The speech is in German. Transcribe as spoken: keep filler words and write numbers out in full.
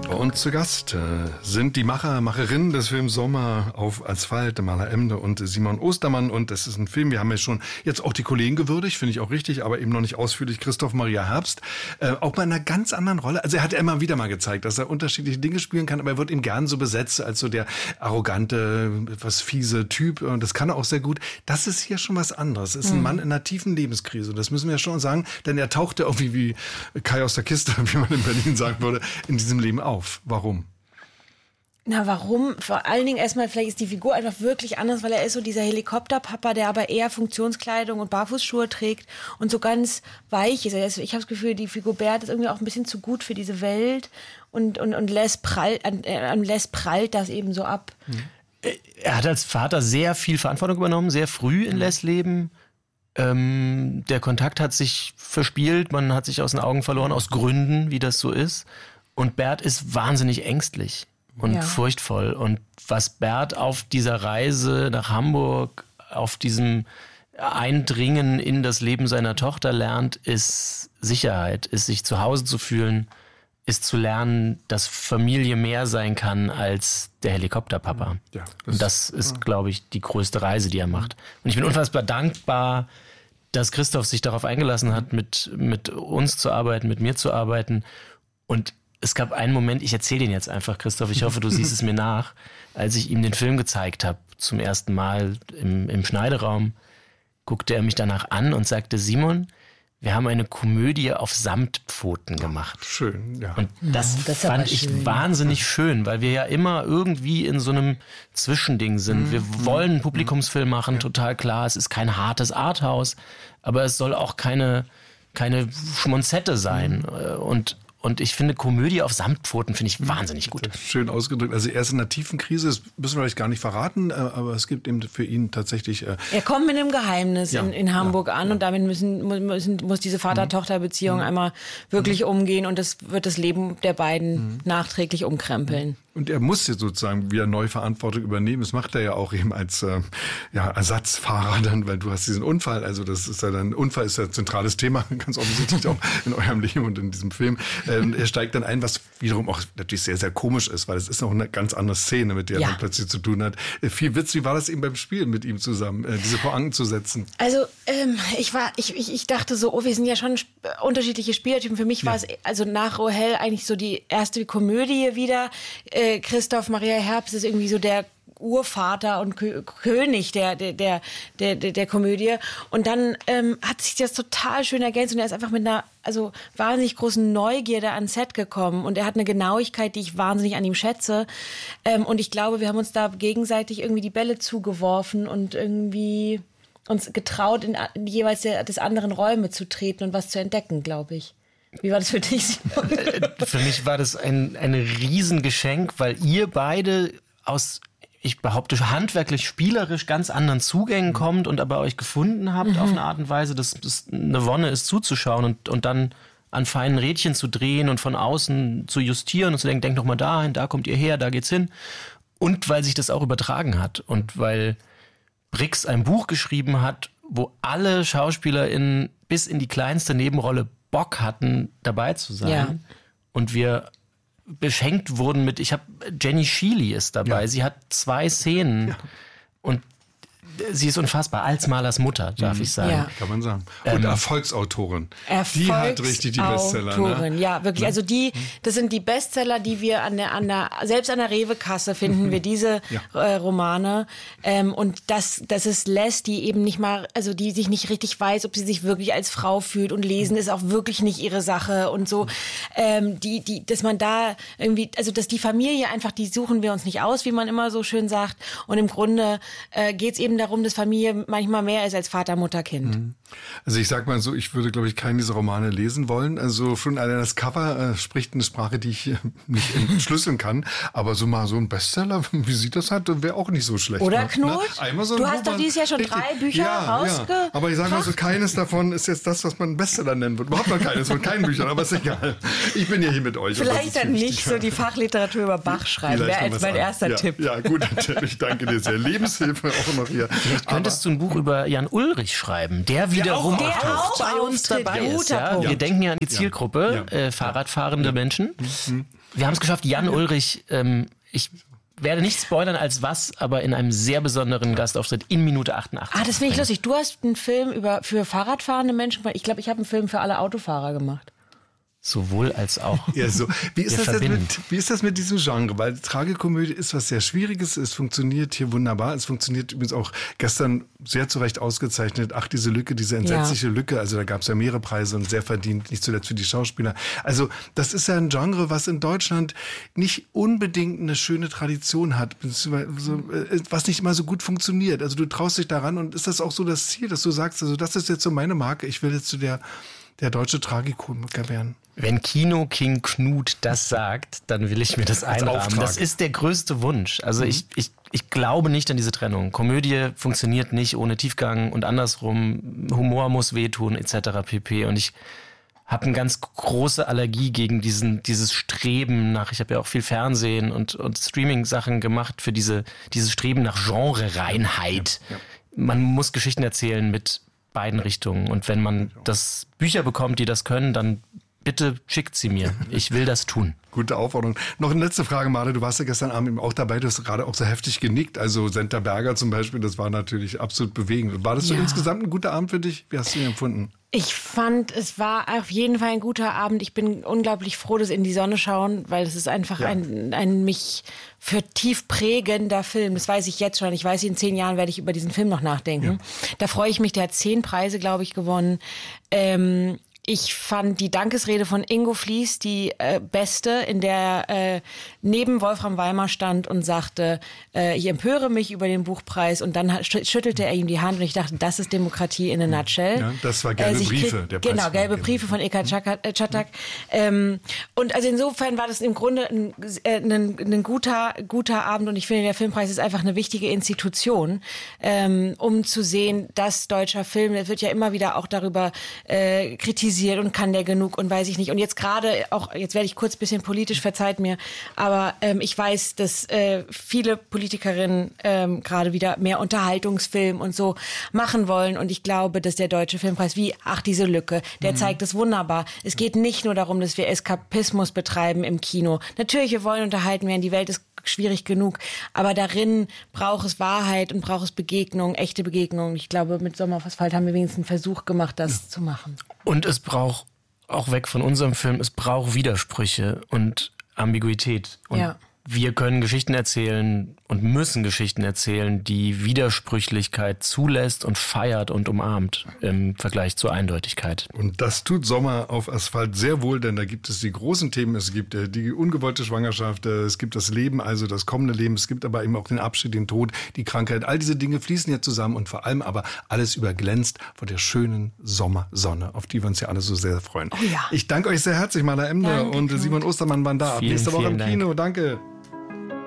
Bei uns zu Gast äh, sind die Macher, Macherinnen des Films Sommer auf Asphalt, Maler Emde und Simon Ostermann. Und es ist ein Film, wir haben ja schon jetzt auch die Kollegen gewürdigt, finde ich auch richtig, aber eben noch nicht ausführlich. Christoph Maria Herbst, äh, auch mal in einer ganz anderen Rolle. Also er hat ja immer wieder mal gezeigt, dass er unterschiedliche Dinge spielen kann, aber er wird ihm gern so besetzt als so der arrogante, etwas fiese Typ. Und das kann er auch sehr gut. Das ist hier schon was anderes. Es ist ein Mann in einer tiefen Lebenskrise. Das müssen wir schon sagen, denn er tauchte irgendwie wie Kai aus der Kiste, wie man in Berlin sagen würde, in diesem Leben auf. Warum? Na, warum? Vor allen Dingen erstmal, vielleicht ist die Figur einfach wirklich anders, weil er ist so dieser Helikopterpapa, der aber eher Funktionskleidung und Barfußschuhe trägt und so ganz weich ist. Also ich habe das Gefühl, die Figur Bert ist irgendwie auch ein bisschen zu gut für diese Welt und, und, und Les prallt, äh, Les prallt das eben so ab. Er hat als Vater sehr viel Verantwortung übernommen, sehr früh in Les Leben. Ähm, der Kontakt hat sich verspielt, man hat sich aus den Augen verloren, aus Gründen, wie das so ist. Und Bert ist wahnsinnig ängstlich und ja. furchtvoll. Und was Bert auf dieser Reise nach Hamburg, auf diesem Eindringen in das Leben seiner Tochter lernt, ist Sicherheit, ist sich zu Hause zu fühlen, ist zu lernen, dass Familie mehr sein kann als der Helikopterpapa. Ja, das, und das ist, ja. glaube ich, die größte Reise, die er macht. Und ich bin unfassbar dankbar, dass Christoph sich darauf eingelassen hat, mit, mit uns zu arbeiten, mit mir zu arbeiten. Und es gab einen Moment, ich erzähle den jetzt einfach, Christoph, ich hoffe, du siehst es mir nach, als ich ihm den Film gezeigt habe, zum ersten Mal im, im Schneideraum, guckte er mich danach an und sagte, Simon, wir haben eine Komödie auf Samtpfoten gemacht. Schön, ja. Und das, ja, das fand ich schön. wahnsinnig schön, weil wir ja immer irgendwie in so einem Zwischending sind. Wir wollen einen Publikumsfilm machen, total klar, es ist kein hartes Arthouse, aber es soll auch keine, keine Schmonzette sein. Und Und ich finde, Komödie auf Samtpfoten finde ich wahnsinnig gut. Schön ausgedrückt. Also er ist in einer tiefen Krise, das müssen wir vielleicht gar nicht verraten, aber es gibt eben für ihn tatsächlich... Äh er kommt mit einem Geheimnis ja, in, in Hamburg ja, an ja. und damit müssen, müssen, muss diese Vater-Tochter-Beziehung mhm. einmal wirklich mhm. umgehen und das wird das Leben der beiden mhm. nachträglich umkrempeln. Und er muss jetzt sozusagen wieder neue Verantwortung übernehmen. Das macht er ja auch eben als äh, ja, Ersatzfahrer dann, weil du hast diesen Unfall. Also das ist ja dann, Unfall ist ja ein zentrales Thema, ganz offensichtlich auch in eurem Leben und in diesem Film. Ähm, er steigt dann ein, was wiederum auch natürlich sehr, sehr komisch ist, weil es ist noch eine ganz andere Szene, mit der ja. er dann plötzlich zu tun hat. Äh, viel Witz, wie war das eben beim Spielen mit ihm zusammen, äh, diese Pointen zu setzen? Also ähm, ich war, ich, ich, ich dachte so, oh, wir sind ja schon sp- unterschiedliche Spielertypen. Für mich war ja. es also nach Rahel eigentlich so die erste Komödie wieder. Äh, Christoph Maria Herbst ist irgendwie so der Urvater und Kö- König der, der, der, der, der Komödie. Und dann ähm, hat sich das total schön ergänzt und er ist einfach mit einer also wahnsinnig großen Neugierde ans Set gekommen und er hat eine Genauigkeit, die ich wahnsinnig an ihm schätze. Ähm, und ich glaube, wir haben uns da gegenseitig irgendwie die Bälle zugeworfen und irgendwie uns getraut, in, in jeweils der, des anderen Räume zu treten und was zu entdecken, glaube ich. Wie war das für dich, Simon? Für mich war das ein, ein Riesengeschenk, weil ihr beide aus, ich behaupte, handwerklich, spielerisch ganz anderen Zugängen kommt und aber euch gefunden habt mhm. auf eine Art und Weise, dass es eine Wonne ist zuzuschauen und, und dann an feinen Rädchen zu drehen und von außen zu justieren und zu denken, denkt doch mal dahin, da kommt ihr her, da geht's hin. Und weil sich das auch übertragen hat und weil Brix ein Buch geschrieben hat, wo alle SchauspielerInnen bis in die kleinste Nebenrolle Bock hatten, dabei zu sein. Ja. Und wir beschenkt wurden mit, ich habe, Jenny Shealy ist dabei, ja. sie hat zwei Szenen ja. und sie ist unfassbar, als Malers Mutter, darf mhm. ich sagen. Ja. Kann man sagen. Und ähm, Erfolgsautorin. Erfolgsautorin. Die hat richtig die Bestseller. Ne? Ja, wirklich. Also die, das sind die Bestseller, die wir an der, an der selbst an der Rewe-Kasse finden wir diese ja. äh, Romane. Ähm, und das, das ist Les, die eben nicht mal, also die sich nicht richtig weiß, ob sie sich wirklich als Frau fühlt und lesen ist auch wirklich nicht ihre Sache und so. Ähm, die, die, dass man da irgendwie, also dass die Familie einfach, die suchen wir uns nicht aus, wie man immer so schön sagt. Und im Grunde äh, geht's eben darum, dass Familie manchmal mehr ist als Vater, Mutter, Kind. Also ich sag mal so, ich würde, glaube ich, keinen dieser Romane lesen wollen. Also schon allein das Cover äh, spricht eine Sprache, die ich äh, nicht entschlüsseln kann. Aber so mal so ein Bestseller, wie sie das hat, wäre auch nicht so schlecht. Oder ne? Knut? Einmal so du hast doch dieses Jahr schon richtig, drei Bücher ja, rausgebracht. Ja. Aber ich sage mal so, keines davon ist jetzt das, was man ein Bestseller nennen wird. Überhaupt noch keines von keinen Büchern, aber ist egal. Ich bin ja hier mit euch. Vielleicht dann nicht so die Fachliteratur über Bach schreiben, wäre als mein erster ja, Tipp. Ja, gut, ich danke dir sehr. Lebenshilfe auch noch hier. Vielleicht könntest aber, du ein Buch über Jan Ulrich schreiben. Der wieder wiederum der auch, auch bei uns auftritt. dabei ist. Guter Ja? Punkt. Wir denken ja an die Zielgruppe, Ja. äh, Fahrradfahrende Menschen. Wir haben es geschafft, Jan Ulrich, ähm, ich werde nicht spoilern als was, aber in einem sehr besonderen Gastauftritt in Minute achtundachtzig. Ah, das finde ich lustig. Du hast einen Film über für Fahrradfahrende Menschen gemacht. Ich glaube, ich habe einen Film für alle Autofahrer gemacht. Sowohl als auch. Ja, so. Wie ist, Wir das jetzt verbinden. mit, wie ist das mit diesem Genre? Weil Tragikomödie ist was sehr Schwieriges. Es funktioniert hier wunderbar. Es funktioniert übrigens auch gestern sehr zu Recht ausgezeichnet. Ach, diese Lücke, diese entsetzliche Ja. Lücke. Also da gab es ja mehrere Preise und sehr verdient, nicht zuletzt für die Schauspieler. Also das ist ja ein Genre, was in Deutschland nicht unbedingt eine schöne Tradition hat, was nicht immer so gut funktioniert. Also du traust dich daran und ist das auch so das Ziel, dass du sagst, also das ist jetzt so meine Marke, ich will jetzt zu der, der deutsche Tragikomiker werden. Wenn Kino King Knut das sagt, dann will ich mir das einrahmen. Auftrag. Das ist der größte Wunsch. Also ich, ich, ich glaube nicht an diese Trennung. Komödie funktioniert nicht ohne Tiefgang und andersrum. Humor muss wehtun et cetera pp. Und ich habe eine ganz große Allergie gegen diesen, dieses Streben nach, ich habe ja auch viel Fernsehen und, und Streaming-Sachen gemacht für diese, dieses Streben nach Genre-Reinheit. Ja, ja. Man muss Geschichten erzählen mit beiden Richtungen. Und wenn man das Bücher bekommt, die das können, dann bitte schickt sie mir. Ich will das tun. Gute Aufforderung. Noch eine letzte Frage, Made. Du warst ja gestern Abend eben auch dabei. Du hast gerade auch so heftig genickt. Also Senta Berger zum Beispiel, das war natürlich absolut bewegend. War das so Ja. insgesamt ein guter Abend für dich? Wie hast du ihn empfunden? Ich fand, es war auf jeden Fall ein guter Abend. Ich bin unglaublich froh, dass in die Sonne schauen, weil es ist einfach Ja. ein, ein mich für tief prägender Film. Das weiß ich jetzt schon. Ich weiß, in zehn Jahren werde ich über diesen Film noch nachdenken. Da freue ich mich. Der hat zehn Preise, glaube ich, gewonnen. Ähm, Ich fand die Dankesrede von Ingo Fliess die äh, beste, in der äh, neben Wolfram Weimar stand und sagte, äh, ich empöre mich über den Buchpreis, und dann hat, schüttelte er ihm die Hand und ich dachte, das ist Demokratie in a nutshell. Ja, das war gelbe sich Briefe, kri- der Preis Genau, war gelbe gelbe Briefe von Eka Czatak. Ähm, und also insofern war das im Grunde ein, äh, ein, ein guter, guter Abend, und ich finde, der Filmpreis ist einfach eine wichtige Institution, ähm, um zu sehen, dass deutscher Film, der wird ja immer wieder auch darüber äh, kritisiert, und kann der genug und weiß ich nicht. Und jetzt gerade auch, jetzt werde ich kurz ein bisschen politisch, verzeiht mir, aber ähm, ich weiß, dass äh, viele Politikerinnen ähm, gerade wieder mehr Unterhaltungsfilm und so machen wollen, und ich glaube, dass der Deutsche Filmpreis, wie, ach, diese Lücke, der mhm. zeigt es wunderbar. Es geht nicht nur darum, dass wir Eskapismus betreiben im Kino. Natürlich, wir wollen unterhalten werden, die Welt ist schwierig genug, aber darin braucht es Wahrheit und braucht es Begegnung, echte Begegnung. Ich glaube, mit Sommer auf Asphalt haben wir wenigstens einen Versuch gemacht, das ja. zu machen. Und es braucht, auch weg von unserem Film, es braucht Widersprüche und Ambiguität. Und ja. wir können Geschichten erzählen und müssen Geschichten erzählen, die Widersprüchlichkeit zulässt und feiert und umarmt im Vergleich zur Eindeutigkeit. Und das tut Sommer auf Asphalt sehr wohl, denn da gibt es die großen Themen. Es gibt äh, die ungewollte Schwangerschaft, äh, es gibt das Leben, also das kommende Leben. Es gibt aber eben auch den Abschied, den Tod, die Krankheit. All diese Dinge fließen ja zusammen, und vor allem aber alles überglänzt von der schönen Sommersonne, auf die wir uns ja alle so sehr freuen. Oh ja. Ich danke euch sehr herzlich, Maler Emde Danke, und Knut. Simon Ostermann waren da. Ab Vielen, nächste Woche im vielen Kino. Danke.